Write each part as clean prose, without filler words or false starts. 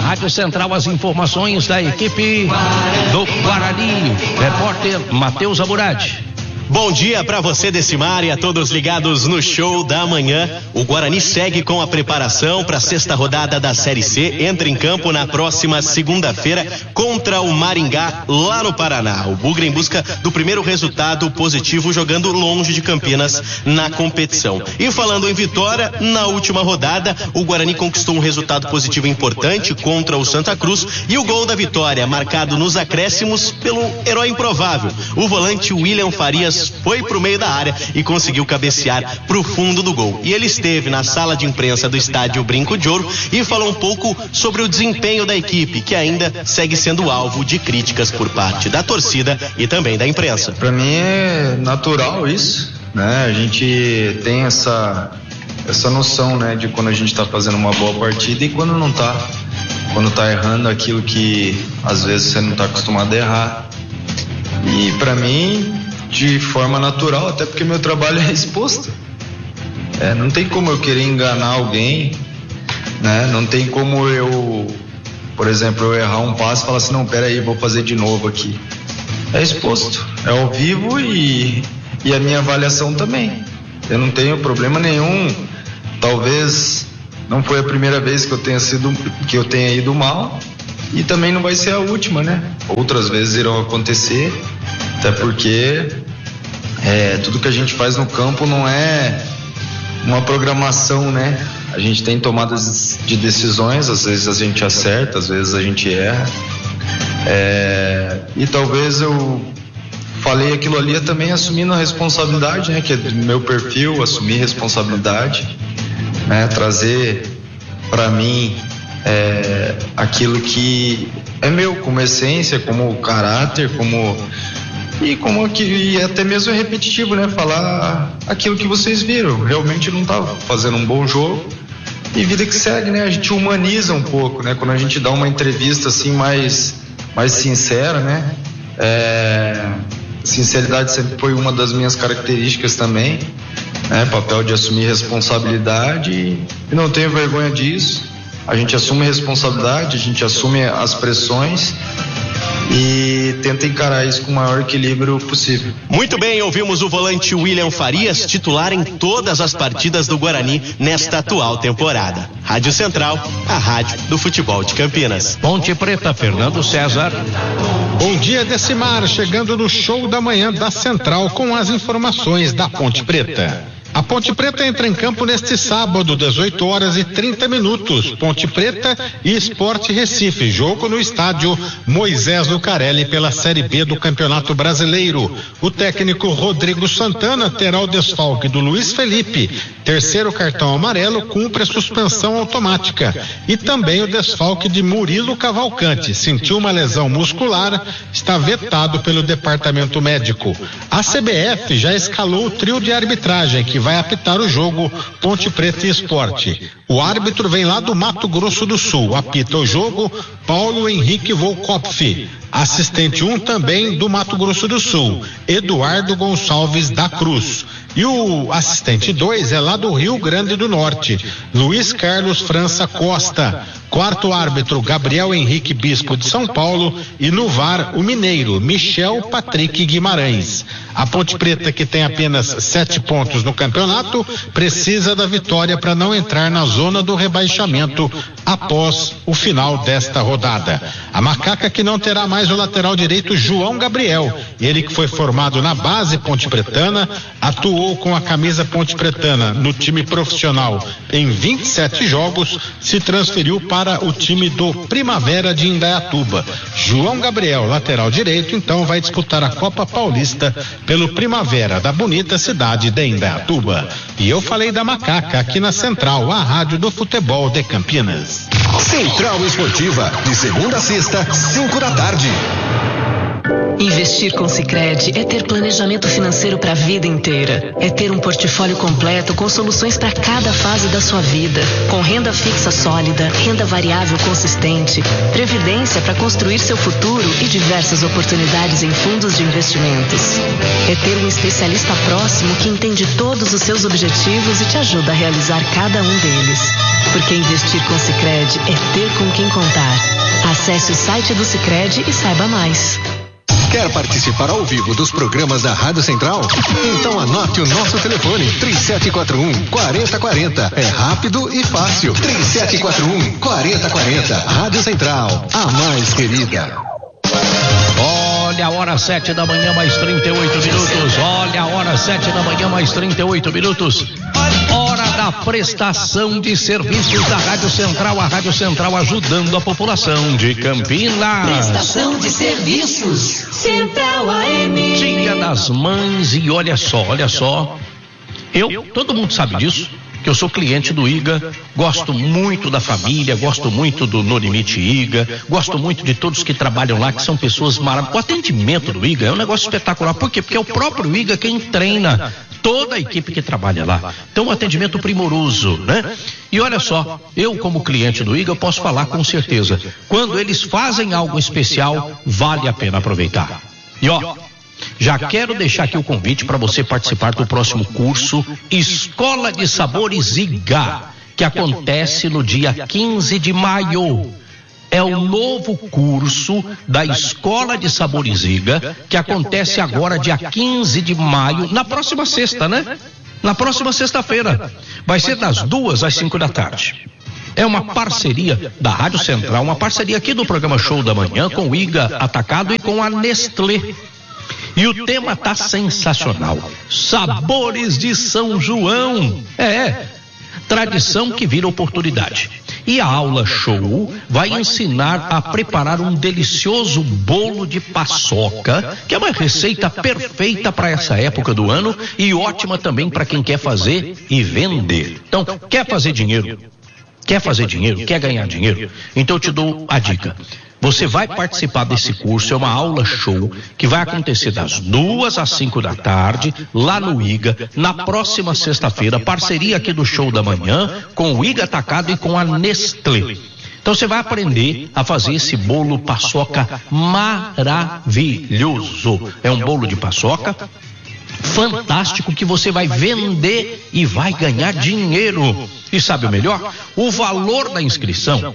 Rádio Central, as informações da equipe do Guarani. Repórter Matheus Amurati. Bom dia para você, Decimar, e a todos ligados no show da manhã. O Guarani segue com a preparação para a sexta rodada da Série C. Entra em campo na próxima segunda-feira contra o Maringá, lá no Paraná. O Bugre em busca do primeiro resultado positivo, jogando longe de Campinas na competição. E falando em vitória, na última rodada, o Guarani conquistou um resultado positivo importante contra o Santa Cruz, e o gol da vitória, marcado nos acréscimos pelo herói improvável, o volante William Farias, foi pro meio da área e conseguiu cabecear pro fundo do gol. E ele esteve na sala de imprensa do estádio Brinco de Ouro e falou um pouco sobre o desempenho da equipe, que ainda segue sendo alvo de críticas por parte da torcida e também da imprensa. Para mim é natural isso, né? A gente tem essa noção, né, de quando a gente tá fazendo uma boa partida e quando não tá. Quando tá errando aquilo que às vezes você não tá acostumado a errar. E para mim, de forma natural, até porque meu trabalho é exposto. Não tem como eu querer enganar alguém, né? Não tem como eu, por exemplo, eu errar um passo e falar assim, não, peraí, vou fazer de novo aqui. É exposto, é ao vivo e a minha avaliação também. Eu não tenho problema nenhum. Talvez não foi a primeira vez que eu tenha ido mal, e também não vai ser a última, né? Outras vezes irão acontecer. Até porque tudo que a gente faz no campo não é uma programação, né? A gente tem tomadas de decisões, às vezes a gente acerta, às vezes a gente erra. E talvez eu falei aquilo ali também assumindo a responsabilidade, né? Que é do meu perfil, assumir responsabilidade, né? Trazer para mim aquilo que é meu, como essência, como caráter, e até mesmo é repetitivo, né? Falar aquilo que vocês viram. Realmente não estava fazendo um bom jogo e vida que segue, né? A gente humaniza um pouco, né? Quando a gente dá uma entrevista assim mais sincera, né? Sinceridade sempre foi uma das minhas características também, né? Papel de assumir responsabilidade e não tenho vergonha disso. A gente assume responsabilidade, a gente assume as pressões e tenta encarar isso com o maior equilíbrio possível. Muito bem, ouvimos o volante William Farias, titular em todas as partidas do Guarani nesta atual temporada. Rádio Central, a rádio do futebol de Campinas. Ponte Preta, Fernando César. Bom dia, Decimar, chegando no show da manhã da Central com as informações da Ponte Preta. A Ponte Preta entra em campo neste sábado, 18h30. Ponte Preta e Sport Recife, jogo no estádio Moisés Lucarelli pela Série B do Campeonato Brasileiro. O técnico Rodrigo Santana terá o desfalque do Luiz Felipe, terceiro cartão amarelo, cumpre a suspensão automática. E também o desfalque de Murilo Cavalcante, sentiu uma lesão muscular, está vetado pelo departamento médico. A CBF já escalou o trio de arbitragem que vai apitar o jogo Ponte Preta e Esporte. O árbitro vem lá do Mato Grosso do Sul, apita o jogo Paulo Henrique Volkopf. Assistente 1 também do Mato Grosso do Sul, Eduardo Gonçalves da Cruz. E o assistente 2 é lá do Rio Grande do Norte, Luiz Carlos França Costa. Quarto árbitro, Gabriel Henrique Bispo de São Paulo, e no VAR, o mineiro, Michel Patrick Guimarães. A Ponte Preta, que tem apenas 7 pontos no campeonato, precisa da vitória para não entrar na zona do rebaixamento após o final desta rodada. A Macaca, que não terá mais o lateral direito João Gabriel, ele que foi formado na base ponte pretana, atuou com a camisa ponte pretana no time profissional em 27 jogos, se transferiu para o time do Primavera de Indaiatuba. João Gabriel, lateral direito, então vai disputar a Copa Paulista pelo Primavera da bonita cidade de Indaiatuba. E eu falei da Macaca aqui na Central, a rádio do futebol de Campinas. Central Esportiva, de segunda a sexta, 5 da tarde. Investir com Sicredi é ter planejamento financeiro para a vida inteira. É ter um portfólio completo com soluções para cada fase da sua vida. Com renda fixa sólida, renda variável consistente, previdência para construir seu futuro e diversas oportunidades em fundos de investimentos. É ter um especialista próximo que entende todos os seus objetivos e te ajuda a realizar cada um deles. Porque investir com Sicredi é ter com quem contar. Acesse o site do Sicredi e saiba mais. Quer participar ao vivo dos programas da Rádio Central? Então anote o nosso telefone, 3741-4040. É rápido e fácil. 3741-4040. Rádio Central, a mais querida. Olha a hora 7 da manhã, mais 38 minutos. Olha a hora 7 da manhã, mais 38 minutos. Hora da prestação de serviços da Rádio Central. A Rádio Central ajudando a população de Campinas. Prestação de serviços. Central AM. Dia das Mães e olha só. Todo mundo sabe disso, que eu sou cliente do IGA, gosto muito da família, gosto muito do No Limite IGA, gosto muito de todos que trabalham lá, que são pessoas maravilhosas. O atendimento do IGA é um negócio espetacular. Por quê? Porque é o próprio IGA quem treina toda a equipe que trabalha lá. Então, um atendimento primoroso, né? E olha só, eu como cliente do IGA posso falar com certeza, quando eles fazem algo especial, vale a pena aproveitar. E já quero deixar aqui o convite para você participar do próximo curso Escola de Sabores IGA, que acontece no dia 15 de maio. É o novo curso da Escola de Sabores IGA, que acontece agora dia 15 de maio, na próxima sexta, né? Na próxima sexta-feira. Vai ser das 2 às 5 da tarde. É uma parceria da Rádio Central, uma parceria aqui do programa Show da Manhã com o IGA Atacado e com a Nestlé. E o tema tá sensacional. Sabores de São João. Tradição que vira oportunidade. E a aula show vai ensinar a preparar um delicioso bolo de paçoca, que é uma receita perfeita para essa época do ano e ótima também para quem quer fazer e vender. Então, quer fazer dinheiro? Quer ganhar dinheiro? Então eu te dou a dica. Você vai participar desse curso, é uma aula show que vai acontecer das 2 às 5 da tarde, lá no IGA, na próxima sexta-feira, parceria aqui do Show da Manhã, com o IGA Atacado e com a Nestlé. Então você vai aprender a fazer esse bolo paçoca maravilhoso. É um bolo de paçoca fantástico que você vai vender e vai ganhar dinheiro. E sabe o melhor? O valor da inscrição,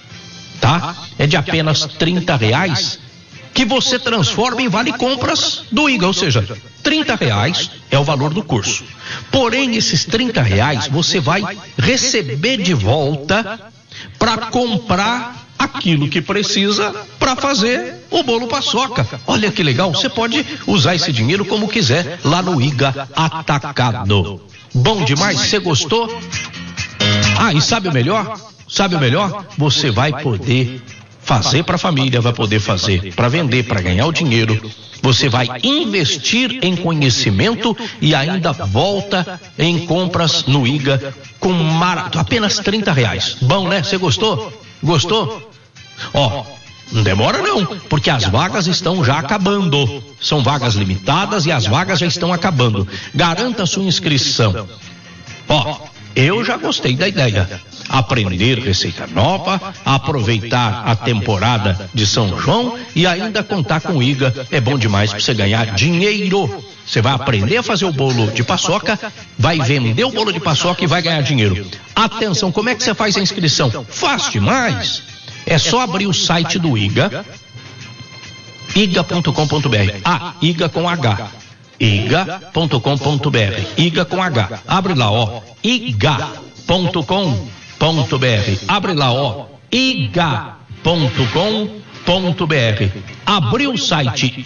é de apenas R$30, que você transforma em vale compras do IGA, ou seja, R$30 é o valor do curso. Porém, esses R$30 você vai receber de volta para comprar aquilo que precisa para fazer o bolo paçoca. Olha que legal, você pode usar esse dinheiro como quiser lá no IGA Atacado. Bom demais, você gostou? E sabe o melhor? Você vai poder fazer para a família, vai poder fazer para vender, para ganhar o dinheiro. Você vai investir em conhecimento e ainda volta em compras no IGA com apenas R$30. Bom, né? Você gostou? Não demora não, porque as vagas estão já acabando. São vagas limitadas e as vagas já estão acabando. Garanta sua inscrição. Eu já gostei da ideia. Aprender receita nova, aproveitar a temporada de São João e ainda contar com o IGA. É bom demais para você ganhar dinheiro. Você vai aprender a fazer o bolo de paçoca, vai vender o bolo de paçoca e vai ganhar dinheiro. Atenção, como é que você faz a inscrição? Fácil demais. É só abrir o site do IGA, iga.com.br. IGA com H. iga.com.br. IGA com H. Abre lá, iga.com.br. Abre lá, iga.com.br. Abriu o site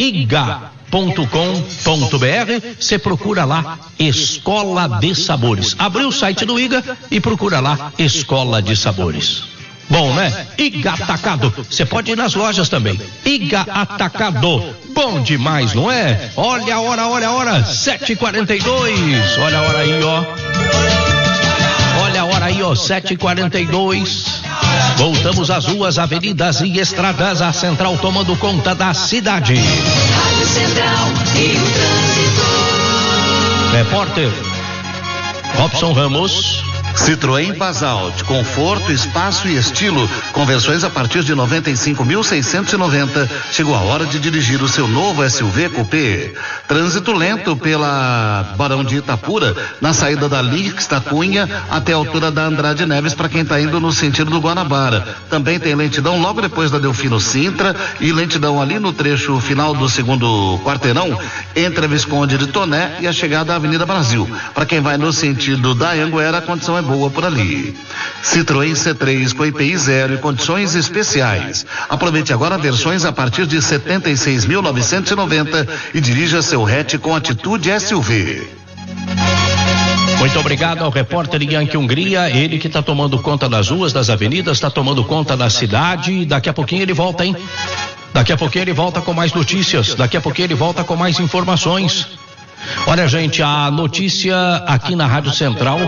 iga.com.br, você procura lá Escola de Sabores. Abriu o site do IGA e procura lá Escola de Sabores. Bom, né? IGA Atacado. Você pode ir nas lojas também. IGA Atacado. Bom demais, não é? Olha a hora, 7h42. Olha a hora aí, Olha a hora aí, aí, ó, 7h42. Voltamos às ruas, avenidas e estradas, a Central tomando conta da cidade. Rádio Central e o trânsito. Repórter Robson Ramos. Citroën Basalt, conforto, espaço e estilo, com versões a partir de 95.690. Chegou a hora de dirigir o seu novo SUV Coupé. Trânsito lento pela Barão de Itapura, na saída da Lix da Cunha até a altura da Andrade Neves, para quem está indo no sentido do Guanabara. Também tem lentidão logo depois da Delfino Sintra e lentidão ali no trecho final do segundo quarteirão, entre a Visconde de Toné e a chegada à Avenida Brasil. Para quem vai no sentido da Anguera, a condição é boa por ali. Citroën C3 com IPI 0 e condições especiais. Aproveite agora versões a partir de 76.990 e dirija seu hatch com atitude SUV. Muito obrigado ao repórter Yankee Hungria, ele que está tomando conta das ruas, das avenidas, está tomando conta da cidade. Daqui a pouquinho ele volta, hein? Daqui a pouquinho ele volta com mais notícias, daqui a pouquinho ele volta com mais informações. Olha, gente, a notícia aqui na Rádio Central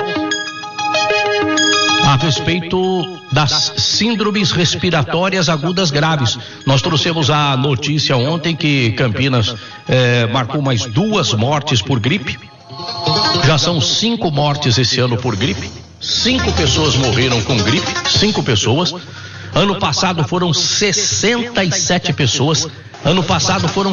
a respeito das síndromes respiratórias agudas graves. Nós trouxemos a notícia ontem que Campinas marcou mais 2 mortes por gripe. Já são 5 mortes esse ano por gripe. 5 pessoas morreram com gripe, 5 pessoas. Ano passado foram 67 pessoas. Ano passado foram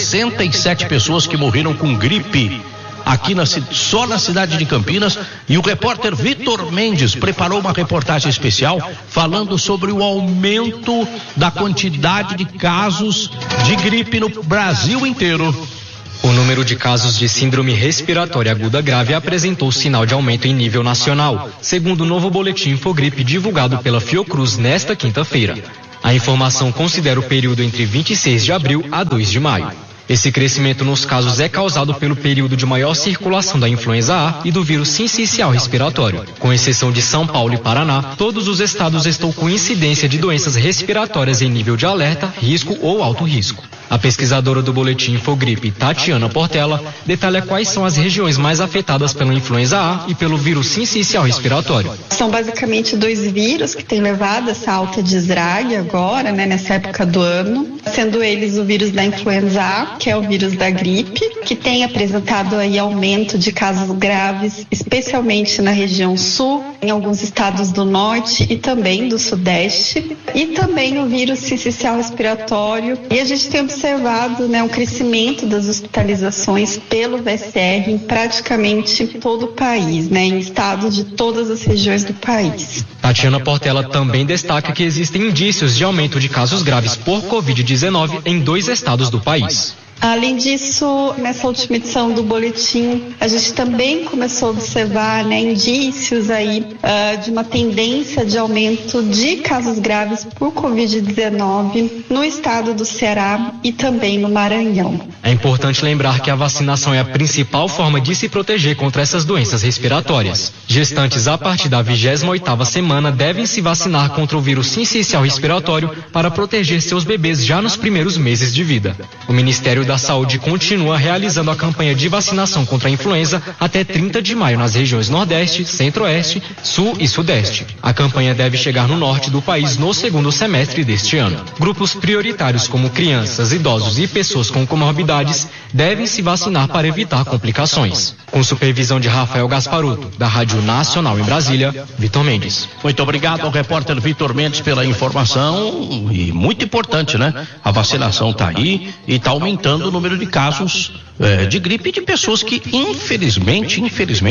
67 pessoas que morreram com gripe aqui só na cidade de Campinas. E o repórter Vitor Mendes preparou uma reportagem especial falando sobre o aumento da quantidade de casos de gripe no Brasil inteiro. O número de casos de síndrome respiratória aguda grave apresentou sinal de aumento em nível nacional, segundo o novo boletim Infogripe divulgado pela Fiocruz nesta quinta-feira. A informação considera o período entre 26 de abril a 2 de maio. Esse crescimento nos casos é causado pelo período de maior circulação da influenza A e do vírus sincicial respiratório. Com exceção de São Paulo e Paraná, todos os estados estão com incidência de doenças respiratórias em nível de alerta, risco ou alto risco. A pesquisadora do boletim Infogripe, Tatiana Portela, detalha quais são as regiões mais afetadas pela influenza A e pelo vírus sincicial respiratório. São basicamente 2 vírus que têm levado essa alta desdrague agora, nessa época do ano, sendo eles o vírus da influenza A, que é o vírus da gripe, que tem apresentado aí aumento de casos graves, especialmente na região sul, em alguns estados do norte e também do sudeste, e também o vírus sincicial respiratório. E a gente tem observado um crescimento das hospitalizações pelo VSR em praticamente todo o país, em estados de todas as regiões do país. Tatiana Portela também destaca que existem indícios de aumento de casos graves por Covid-19 em 2 estados do país. Além disso, nessa última edição do boletim, a gente também começou a observar indícios aí de uma tendência de aumento de casos graves por Covid-19 no estado do Ceará e também no Maranhão. É importante lembrar que a vacinação é a principal forma de se proteger contra essas doenças respiratórias. Gestantes a partir da 28ª semana devem se vacinar contra o vírus sincicial respiratório para proteger seus bebês já nos primeiros meses de vida. O Ministério da Saúde continua realizando a campanha de vacinação contra a influenza até 30 de maio nas regiões Nordeste, Centro-Oeste, Sul e Sudeste. A campanha deve chegar no norte do país no segundo semestre deste ano. Grupos prioritários como crianças, idosos e pessoas com comorbidades devem se vacinar para evitar complicações. Com supervisão de Rafael Gasparuto, da Rádio Nacional em Brasília, Vitor Mendes. Muito obrigado ao repórter Vitor Mendes pela informação, e muito importante, A vacinação está aí e está aumentando o número de casos de gripe de pessoas que infelizmente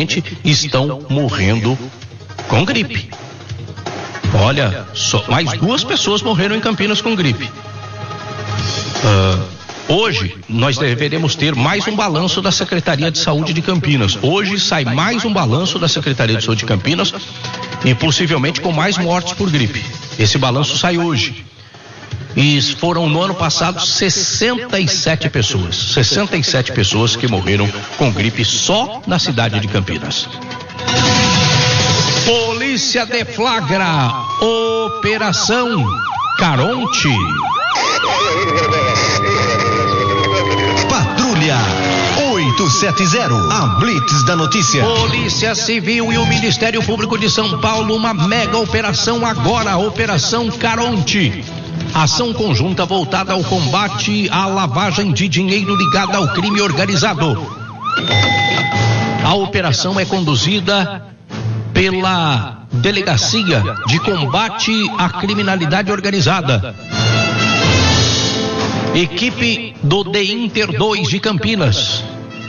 estão morrendo com gripe. Olha, só mais 2 pessoas morreram em Campinas com gripe. Hoje nós deveremos ter mais um balanço da Secretaria de Saúde de Campinas. Hoje sai mais um balanço da Secretaria de Saúde de Campinas e possivelmente com mais mortes por gripe. Esse balanço sai hoje. E foram no ano passado 67 pessoas que morreram com gripe só na cidade de Campinas. Polícia deflagra Operação Caronte. Patrulha 870, a Blitz da Notícia. Polícia Civil e o Ministério Público de São Paulo, uma mega operação agora, Operação Caronte. Ação conjunta voltada ao combate à lavagem de dinheiro ligada ao crime organizado. A operação é conduzida pela Delegacia de Combate à Criminalidade Organizada. Equipe do DEINTER 2 de Campinas,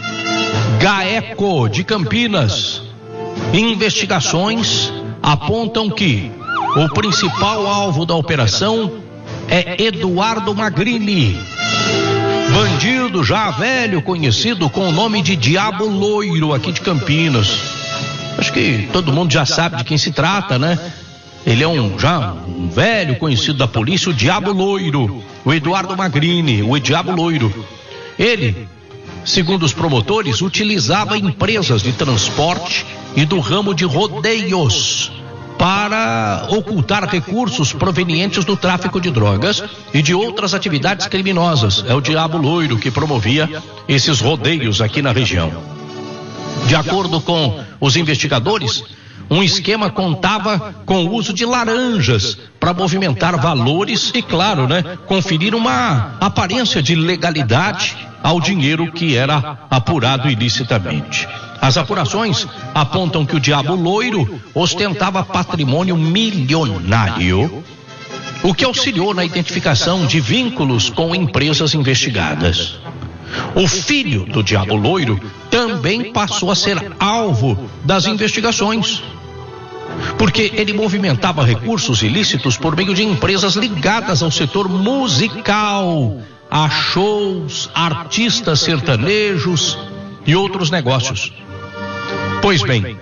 GAECO de Campinas. Investigações apontam que o principal alvo da operação é Eduardo Magrini, bandido já velho, conhecido com o nome de Diabo Loiro aqui de Campinas. Acho que todo mundo já sabe de quem se trata, né? Ele é um velho conhecido da polícia, o Diabo Loiro, o Eduardo Magrini, o Diabo Loiro. Ele, segundo os promotores, utilizava empresas de transporte e do ramo de rodeios para ocultar recursos provenientes do tráfico de drogas e de outras atividades criminosas. É o Diabo Loiro que promovia esses rodeios aqui na região. De acordo com os investigadores, um esquema contava com o uso de laranjas para movimentar valores e, claro, conferir uma aparência de legalidade ao dinheiro que era apurado ilicitamente. As apurações apontam que o Diabo Loiro ostentava patrimônio milionário, o que auxiliou na identificação de vínculos com empresas investigadas. O filho do Diabo Loiro também passou a ser alvo das investigações, porque ele movimentava recursos ilícitos por meio de empresas ligadas ao setor musical, a shows, artistas sertanejos e outros negócios. Pois bem,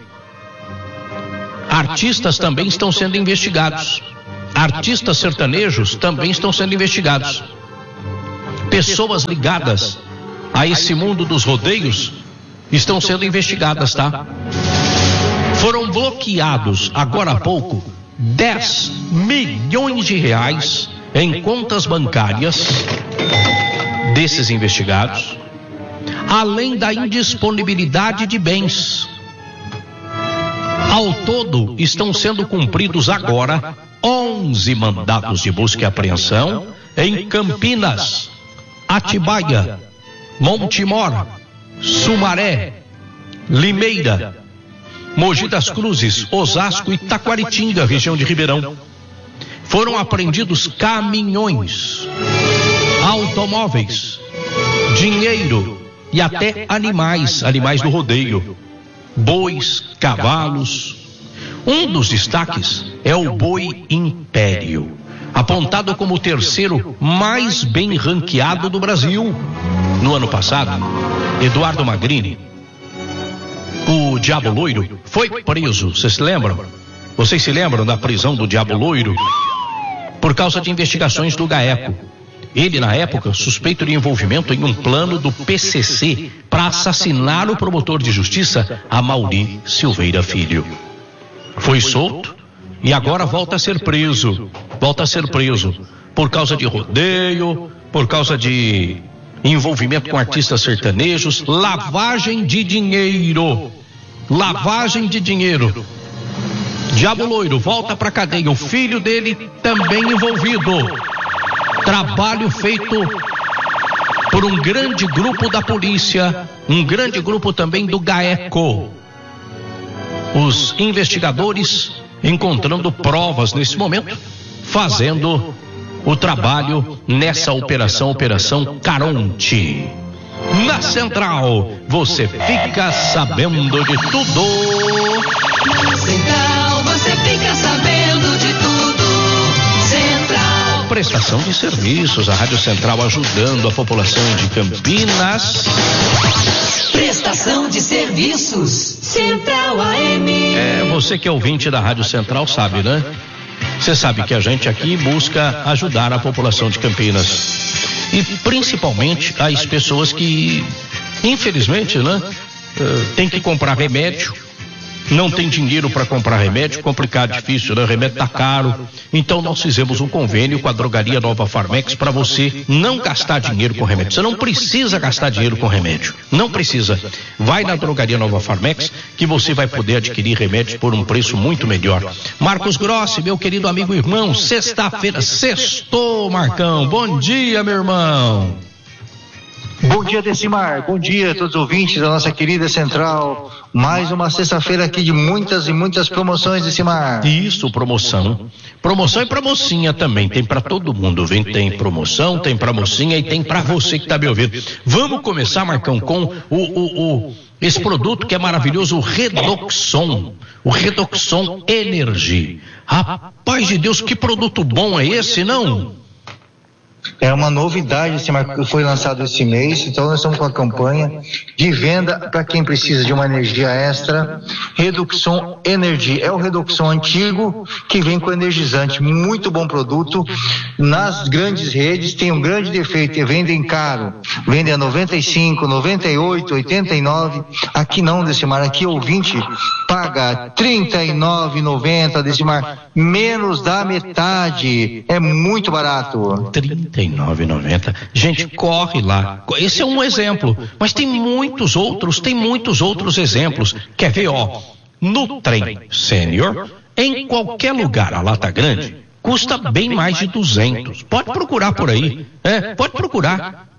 artistas também estão sendo investigados. Artistas sertanejos também estão sendo investigados. Pessoas ligadas a esse mundo dos rodeios estão sendo investigadas, tá? Foram bloqueados agora há pouco 10 milhões de reais em contas bancárias desses investigados, além da indisponibilidade de bens. Ao todo, estão sendo cumpridos agora 11 mandados de busca e apreensão em Campinas, Atibaia, Montemor, Sumaré, Limeira, Mogi das Cruzes, Osasco e Taquaritinga, região de Ribeirão. Foram apreendidos caminhões, automóveis, dinheiro e até animais do rodeio, bois, cavalos. Um dos destaques é o boi Império, apontado como o terceiro mais bem ranqueado do Brasil. No ano passado, Eduardo Magrini, o Diabo Loiro, foi preso. Vocês se lembram? Vocês se lembram da prisão do Diabo Loiro? Por causa de investigações do GAECO. Ele, na época, suspeito de envolvimento em um plano do PCC para assassinar o promotor de justiça, Amauri Silveira Filho. Foi solto e agora volta a ser preso. Por causa de rodeio, por causa de envolvimento com artistas sertanejos, lavagem de dinheiro. Diabo Loiro volta pra cadeia, o filho dele também envolvido. Trabalho feito por um grande grupo da polícia, um grande grupo também do GAECO. Os investigadores encontrando provas nesse momento, fazendo o trabalho nessa Operação Caronte. Na Central, você fica sabendo de tudo. Na Central, você fica sabendo de tudo. Central. Prestação de serviços, a Rádio Central ajudando a população de Campinas. Prestação de serviços, Central AM. Você que é ouvinte da Rádio Central sabe, né? Você sabe que a gente aqui busca ajudar a população de Campinas. E principalmente as pessoas que, infelizmente, tem que comprar remédio não tem dinheiro para comprar remédio, complicado, difícil, né? O remédio tá caro. Então nós fizemos um convênio com a Drogaria Nova Farmex para você não gastar dinheiro com remédio. Você não precisa gastar dinheiro com remédio. Não precisa. Vai na Drogaria Nova Farmex que você vai poder adquirir remédios por um preço muito melhor. Marcos Grossi, meu querido amigo e irmão, sexta-feira, sextou, Marcão. Bom dia, meu irmão. Bom dia, Decimar. Bom dia a todos os ouvintes da nossa querida Central. Mais uma sexta-feira aqui de muitas e muitas promoções, Decimar. Isso, promoção. Promoção e pra mocinha também. Tem pra todo mundo, vem. Tem promoção, tem pra mocinha e tem pra você que tá me ouvindo. Vamos começar, Marcão, com esse produto que é maravilhoso, o Redoxon. O Redoxon Energy. Rapaz de Deus, que produto bom é esse, não? É uma novidade que foi lançado esse mês, então nós estamos com a campanha de venda para quem precisa de uma energia extra. Redoxon Energy é o Redoxon antigo que vem com energizante, muito bom produto. Nas grandes redes tem um grande defeito, vendem caro, vendem a 95, 98, 89. Aqui não, Decimar, aqui o ouvinte paga 39,90, Decimar, menos da metade, é muito barato. 39,90. Gente, corre lá. Esse é um exemplo, mas tem muitos outros exemplos. Quer ver, ó? Nutrem Sênior, em qualquer lugar, a lata grande, custa bem mais de 200. Pode procurar por aí. Pode procurar.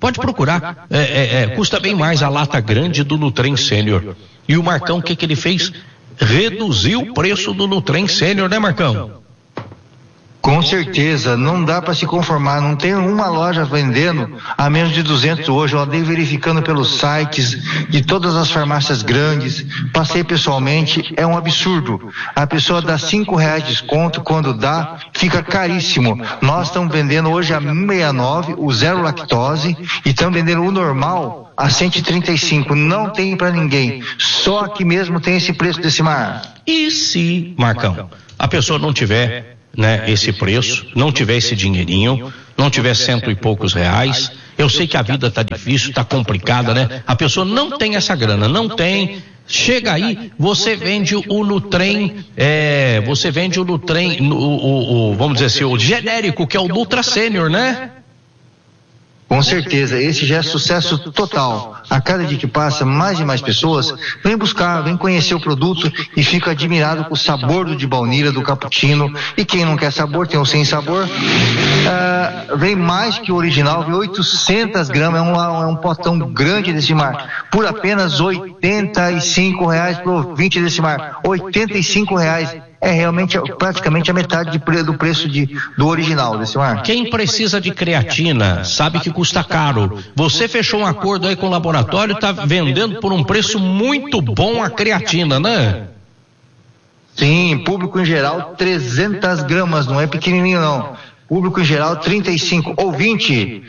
Custa bem mais a lata grande do Nutrem Sênior. E o Marcão, o que ele fez? Reduziu o preço do Nutrem Sênior, né, Marcão? Com certeza, não dá para se conformar, não tem uma loja vendendo a menos de 200 hoje. Eu andei verificando pelos sites de todas as farmácias grandes, passei pessoalmente, é um absurdo. A pessoa dá R$5 de desconto, quando dá, fica caríssimo. Nós estamos vendendo hoje a 1,69, o zero lactose, e estamos vendendo o normal a 135, não tem para ninguém, só aqui mesmo tem esse preço, Decimar. E se, Marcão, a pessoa não tiver, né, esse preço, não tiver esse dinheirinho, não tiver cento e poucos reais, eu sei que a vida tá difícil, tá complicada, né? A pessoa não tem essa grana, não tem. Chega aí, você vende o Nutrem, vamos dizer assim, o genérico, que é o Nutra Sênior, né? Com certeza, esse já é sucesso total. A cada dia que passa, mais e mais pessoas vêm buscar, vêm conhecer o produto e fica admirado com o sabor do de baunilha, do cappuccino. E quem não quer sabor, tem o sem sabor. Vem mais que o original, vem 800 gramas, é um potão grande desse mar, por apenas R$85 pro ouvinte desse mar. R$85. É realmente praticamente a metade do preço do original desse mar. Quem precisa de creatina sabe que custa caro. Você fechou um acordo aí com o laboratório, está vendendo por um preço muito bom a creatina, né? Sim, público em geral 300 gramas, não é pequenininho não. Público em geral 35 ou 20.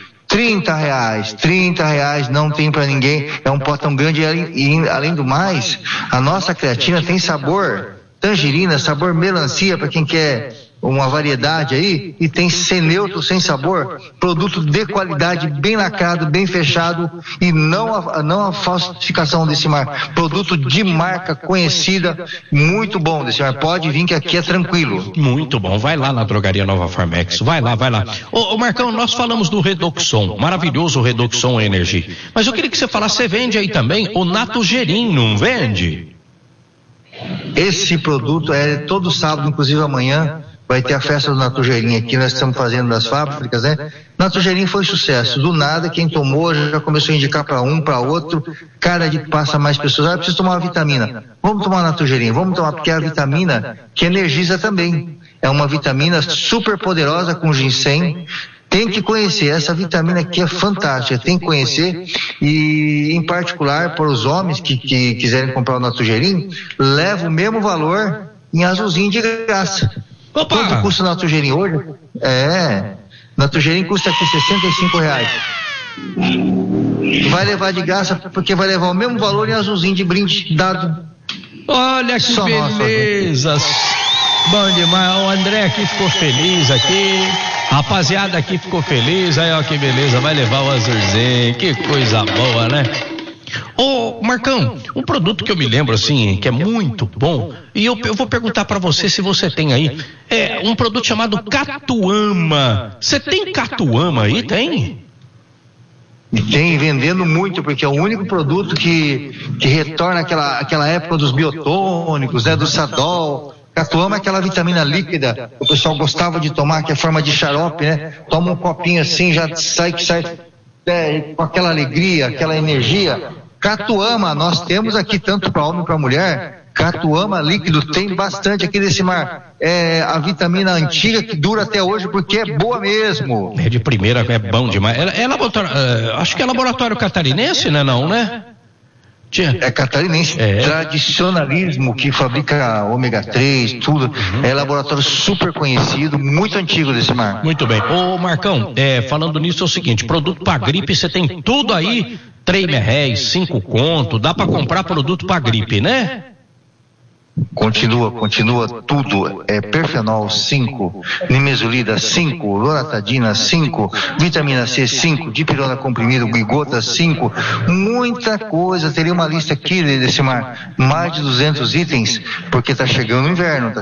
R$30 não tem para ninguém. É um potão grande e além do mais, a nossa creatina tem sabor tangerina, sabor melancia para quem quer uma variedade aí, e tem sem neutro, sem sabor, produto de qualidade, bem lacrado, bem fechado, e não a falsificação desse mar, produto de marca conhecida, muito bom desse mar, pode vir que aqui é tranquilo. Muito bom, vai lá na Drogaria Nova Farmex, vai lá. Ô Marcão, nós falamos do Redoxon, maravilhoso Redoxon Energy, mas eu queria que você falasse, você vende aí também o Natugerim, não vende? Esse produto é todo sábado, inclusive amanhã, vai ter a festa do Natugerim aqui, nós estamos fazendo das fábricas, né? Natugerim foi sucesso, do nada, quem tomou já começou a indicar para um, para outro, cada dia que passa mais pessoas, preciso tomar uma vitamina, vamos tomar Natugerim, vamos tomar, porque é a vitamina que energiza também, é uma vitamina super poderosa com ginseng. Tem que conhecer, essa vitamina aqui é fantástica, tem que conhecer, e em particular para os homens que quiserem comprar o Natugerim, leva o mesmo valor em azulzinho de graça. Opa! Quanto custa o Natugerim hoje? Natugerim custa aqui R$65. Vai levar de graça porque vai levar o mesmo valor em azulzinho de brinde dado. Olha que só beleza! Bom demais, o André aqui ficou feliz aqui. Rapaziada aqui ficou feliz, aí ó que beleza, vai levar o azulzinho, que coisa boa, né? Ô, Marcão, um produto que eu me lembro assim, que é muito bom, e eu vou perguntar pra você se você tem aí, é um produto chamado Catuama. Você tem Catuama aí, tem? E tem, vendendo muito, porque é o único produto que retorna aquela época dos biotônicos, né, do Sadol. Catuama é aquela vitamina líquida, o pessoal gostava de tomar, que é forma de xarope, né? Toma um copinho assim, já sai com aquela alegria, aquela energia. Catuama, nós temos aqui tanto para homem como para mulher. Catuama líquido tem bastante aqui nesse mar. É a vitamina antiga que dura até hoje porque é boa mesmo. É de primeira, é bom demais. É laboratório, acho que é laboratório catarinense, né? Não, né? É catarinense, tradicionalismo, que fabrica ômega 3, tudo. É laboratório super conhecido, muito antigo desse mar. Muito bem. Ô Marcão, falando nisso é o seguinte, produto pra gripe, você tem tudo aí, 3 merréis, 5 conto, dá pra comprar produto pra gripe, né? Continua tudo. É Perfenol 5, Nimesulida 5, Loratadina 5, vitamina C 5, dipirona comprimido, Guigota 5, muita coisa. Teria uma lista aqui desse mar, mais de 200 itens, porque tá chegando inverno.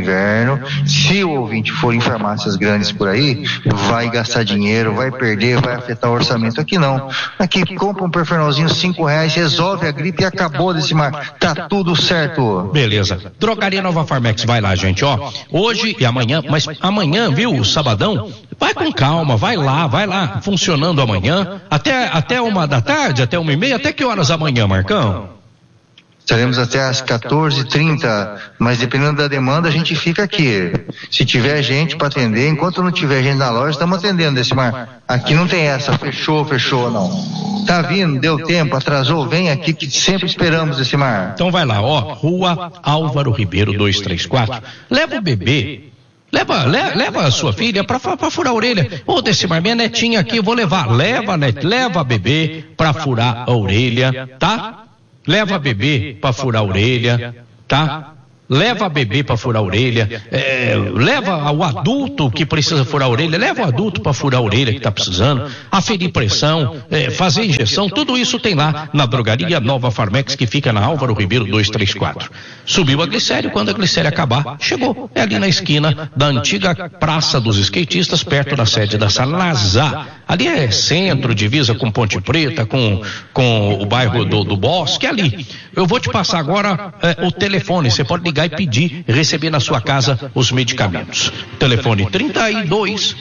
Se o ouvinte for em farmácias grandes por aí, vai gastar dinheiro, vai perder, vai afetar o orçamento. Aqui não. Aqui compra um Perfenolzinho R$5, resolve a gripe e acabou desse mar. Tá tudo certo. Beleza. Drogaria Nova Farmex, vai lá, gente, ó. Hoje e amanhã, mas amanhã, viu, sabadão, vai com calma, vai lá, funcionando amanhã, até 1 da tarde, até 1h30, até que horas amanhã, Marcão? Estaremos até às 14h30, mas dependendo da demanda a gente fica aqui. Se tiver gente para atender, enquanto não tiver gente na loja, estamos atendendo desse mar. Aqui não tem essa, fechou, não. Tá vindo, deu tempo, atrasou, vem aqui que sempre esperamos esse mar. Então vai lá, ó, Rua Álvaro Ribeiro 234. Leva o bebê. Leva a sua filha pra furar a orelha. Ô, Decimar, minha netinha aqui, eu vou levar. Leva a bebê pra furar a orelha, tá? Leva a bebê pra furar a orelha, tá? Leva a bebê para furar a orelha, leva o adulto que precisa furar a orelha, leva o adulto para furar a orelha que está precisando, aferir pressão, fazer injeção, tudo isso tem lá na Drogaria Nova Farmex, que fica na Álvaro Ribeiro 234. Subiu a glicério, quando a glicério acabar, chegou. É ali na esquina da antiga Praça dos Skatistas, perto da sede da Salazar. Ali é centro, divisa com Ponte Preta, com o bairro do Bosque, é ali. Eu vou te passar agora o telefone, você pode ligar e pedir, receber na sua casa os medicamentos. Telefone 32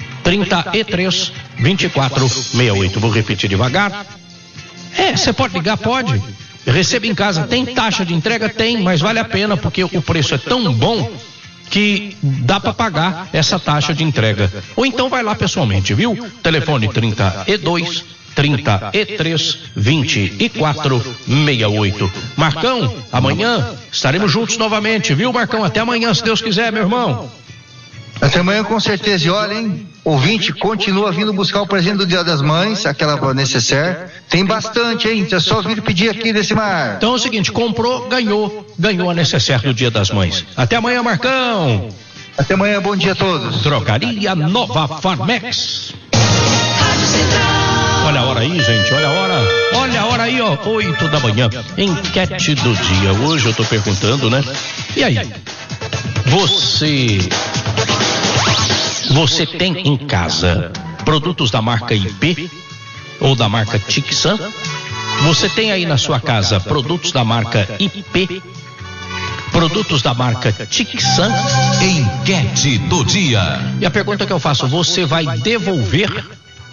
33 24 68. Vou repetir devagar. Você pode ligar? Pode. Receba em casa. Tem taxa de entrega? Tem, mas vale a pena porque o preço é tão bom que dá para pagar essa taxa de entrega. Ou então vai lá pessoalmente, viu? Telefone 32 33 24 68. Marcão, amanhã estaremos juntos novamente, viu, Marcão? Até amanhã, se Deus quiser, meu irmão. Até amanhã, com certeza. E olha, hein, ouvinte, continua vindo buscar o presente do Dia das Mães, aquela necessaire. Tem bastante, hein? É só vir pedir aqui desse mar. Então é o seguinte, comprou, ganhou a necessaire do Dia das Mães. Até amanhã, Marcão. Até amanhã, bom dia a todos. Drogaria Nova Farmex. Olha a hora aí, gente, olha a hora aí, ó, 8 da manhã, enquete do dia. Hoje eu tô perguntando, né? E aí, você tem em casa produtos da marca IP ou da marca Tixan? Você tem aí na sua casa produtos da marca IP, produtos da marca Tixan? Enquete do dia. E a pergunta que eu faço, você vai devolver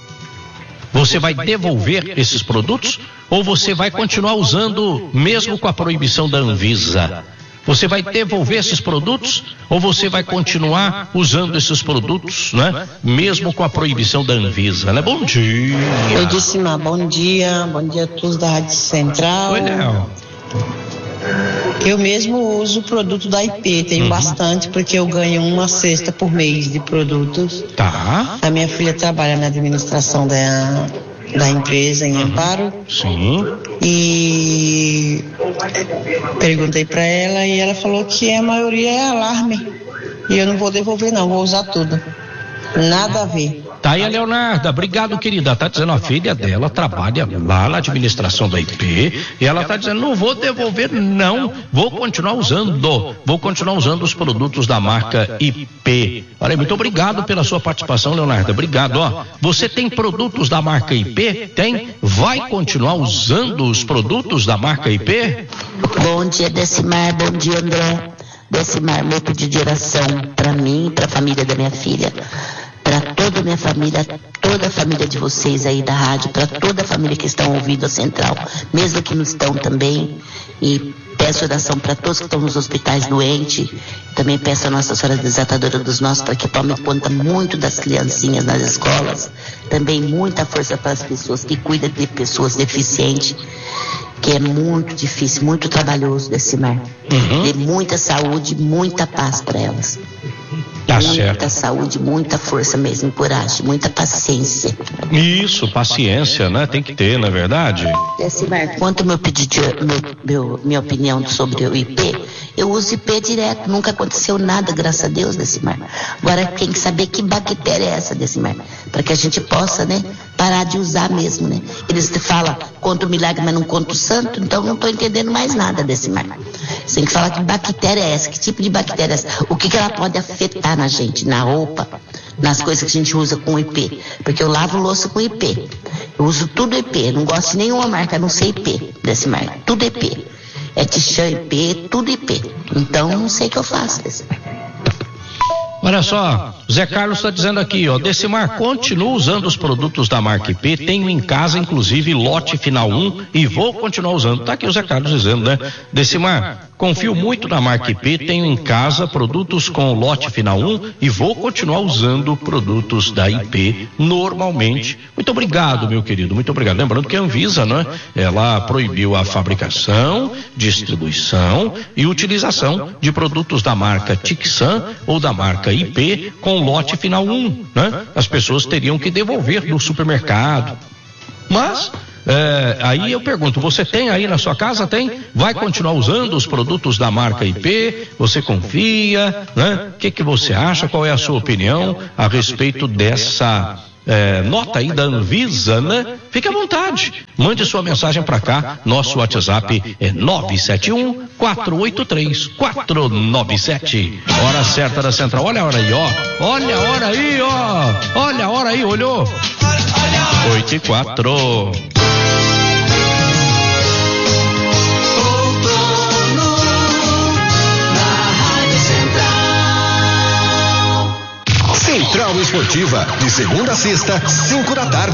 esses produtos ou você vai continuar usando mesmo com a proibição da Anvisa? Você vai devolver esses produtos ou você vai continuar usando esses produtos, né? Mesmo com a proibição da Anvisa, né? Bom dia. Eu disse, bom dia a todos da Rádio Central. Oi, Léo. Eu mesmo uso o produto da IP, tenho bastante, porque eu ganho uma cesta por mês de produtos. Tá. A minha filha trabalha na administração da empresa em Amparo. Sim. E perguntei para ela e ela falou que a maioria é alarme. E eu não vou devolver não, vou usar tudo. Nada a ver. Tá aí a Leonarda, obrigado, querida. Tá dizendo a filha dela trabalha lá na administração da IP e ela tá dizendo, não vou devolver, não, vou continuar usando os produtos da marca IP. Olha, muito obrigado pela sua participação, Leonarda, obrigado. Ó, você tem produtos da marca IP? Tem? Vai continuar usando os produtos da marca IP? Bom dia, Decimar, bom dia, André. Decimar, meu pedido de oração para mim, para a família da minha filha, para toda a minha família, toda a família de vocês aí da rádio, para toda a família que estão ouvindo a Central, mesmo que não estão também, e peço oração para todos que estão nos hospitais doentes, também peço a Nossa Senhora Desatadora dos Nossos para que tome conta muito das criancinhas nas escolas, também muita força para as pessoas que cuidam de pessoas deficientes, que é muito difícil, muito trabalhoso desse mar. Dê muita saúde, muita paz para elas. Tá muita certo. Saúde, muita força mesmo, coragem, muita paciência. Isso, paciência, né? Tem que ter, não é verdade? Decimar, quanto ao meu pedido, minha opinião sobre o IP, eu uso IP direto, nunca aconteceu nada, graças a Deus, Decimar. Agora tem que saber que bactéria é essa, Decimar, para que a gente possa, né, parar de usar mesmo, né? Eles te falam, conta o milagre, mas não conta o santo, então não estou entendendo mais nada, Decimar. Você tem que falar que bactéria é essa, que tipo de bactéria é essa, o que ela pode afetar na gente, na roupa, nas coisas que a gente usa com IP, porque eu lavo louça com IP, eu uso tudo IP, não gosto de nenhuma marca, a não sei IP, Decimar, tudo IP, é Tichan IP, tudo IP, então não sei o que eu faço, Decimar. Olha só, Zé Carlos está dizendo aqui, ó, Decimar, continua usando os produtos da marca IP, tenho em casa, inclusive, lote final 1 e vou continuar usando. Tá aqui o Zé Carlos dizendo, né? Decimar, confio muito na marca IP, tenho em casa produtos com lote final 1 e vou continuar usando produtos da IP normalmente. Muito obrigado, meu querido, muito obrigado. Lembrando que a Anvisa, né? Ela proibiu a fabricação, distribuição e utilização de produtos da marca Tixan ou da marca IP com lote final 1, né? As pessoas teriam que devolver no supermercado. Mas aí eu pergunto, você tem aí na sua casa? Tem? Vai continuar usando os produtos da marca IP? Você confia, né? O que você acha? Qual é a sua opinião a respeito dessa nota aí da Anvisa, né? Fique à vontade, mande sua mensagem para cá, nosso WhatsApp é 971-483-497. Hora certa da Central, olha a hora aí, ó, olha a hora aí, ó, olha a hora aí, olhou? 8:04. Central Esportiva, de segunda a sexta, 5 da tarde.